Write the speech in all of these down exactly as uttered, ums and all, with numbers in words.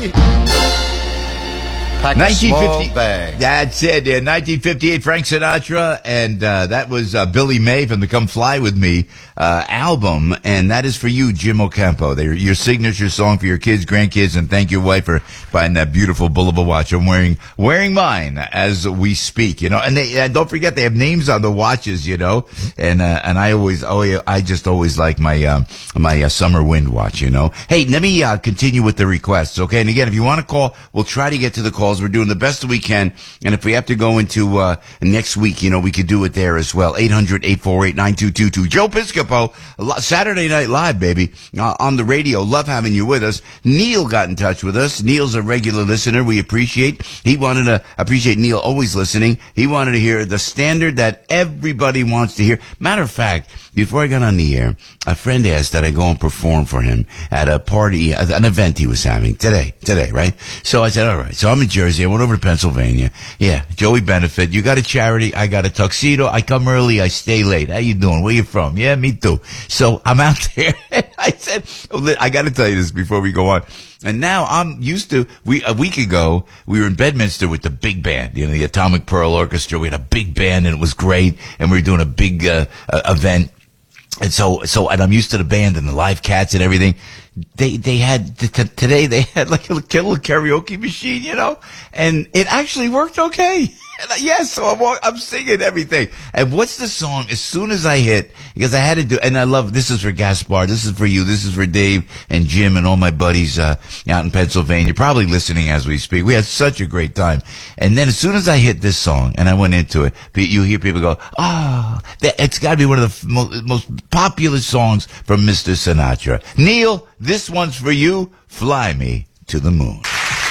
Pack a small bag. That's it. Yeah, nineteen fifty-eight, Frank Sinatra, and uh, that was uh, Billy May from the Come Fly With Me uh, album, and that is for you, Jim Ocampo. They're your signature song for your kids, grandkids, and thank your wife for buying that beautiful Bulova watch. I'm wearing wearing mine as we speak, you know. And they and don't forget they have names on the watches, you know. And uh, and I always, oh, I just always like my um, my uh, Summer Wind watch, you know. Hey, let me uh, continue with the requests, okay? And again, if you want to call, we'll try to get to the call. We're doing the best that we can, and if we have to go into uh next week, you know, we could do it there as well. eight hundred, eight four eight, nine two two two. Joe Piscopo, Saturday Night Live, baby, uh, on the radio. Love having you with us. Neil got in touch with us. Neil's a regular listener. We appreciate. He wanted to appreciate Neil always listening. He wanted to hear the standard that everybody wants to hear. Matter of fact, before I got on the air, a friend asked that I go and perform for him at a party, an event he was having today, today, right? So I said, all right. So I'm in Jersey. I went over to Pennsylvania. Yeah, Joey Benefit. You got a charity. I got a tuxedo. I come early. I stay late. How you doing? Where you from? Yeah, me too. So I'm out there. And I said, I got to tell you this before we go on. And now I'm used to, we, a week ago, we were in Bedminster with the big band, you know, the Atomic Pearl Orchestra. We had a big band and it was great. And we were doing a big, uh, uh event. And so, so, and I'm used to the band and the live cats and everything. They, they had, t- t- today they had like a little karaoke machine, you know, and it actually worked okay. And I, yes, so I'm, I'm singing everything. And what's the song? As soon as I hit, because I had to do, and I love, this is for Gaspar, this is for you, this is for Dave and Jim and all my buddies, uh, out in Pennsylvania, probably listening as we speak. We had such a great time. And then as soon as I hit this song and I went into it, you hear people go, ah, oh, it's gotta be one of the most, most popular songs from Mister Sinatra. Neil, this one's for you. Fly Me to the Moon.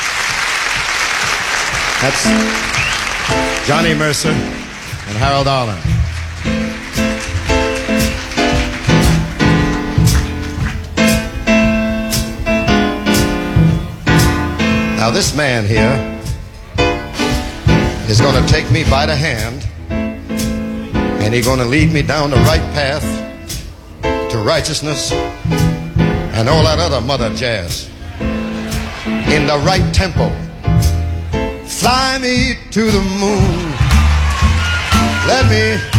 That's Johnny Mercer and Harold Arlen. Now this man here is going to take me by the hand and he's going to lead me down the right path to righteousness and all that other mother jazz in the right tempo. Fly me to the moon. Let me